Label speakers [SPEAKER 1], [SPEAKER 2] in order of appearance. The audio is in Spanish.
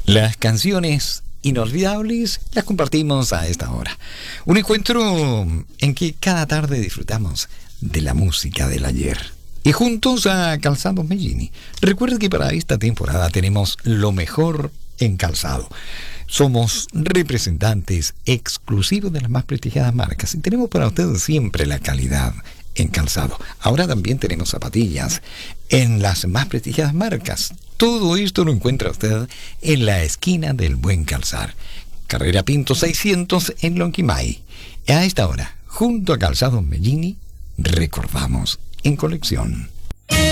[SPEAKER 1] Las canciones inolvidables las compartimos a esta hora. Un encuentro en que cada tarde disfrutamos de la música del ayer. Y juntos a Calzados Mellini. Recuerden que para esta temporada tenemos lo mejor en calzado. Somos representantes exclusivos de las más prestigiadas marcas y tenemos para ustedes siempre la calidad en calzado. Ahora también tenemos zapatillas en las más prestigiadas marcas. Todo esto lo encuentra usted en la esquina del Buen Calzar. Carrera Pinto 600 en Lonquimay. A esta hora, junto a Calzados Mellini, recordamos en colección.